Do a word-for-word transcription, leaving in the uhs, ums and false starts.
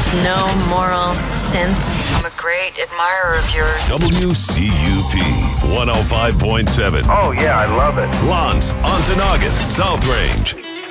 no moral sense. I'm a great admirer of yours. W C U P one oh five point seven. Oh, yeah, I love it. Lance, Ontonagon, South Range.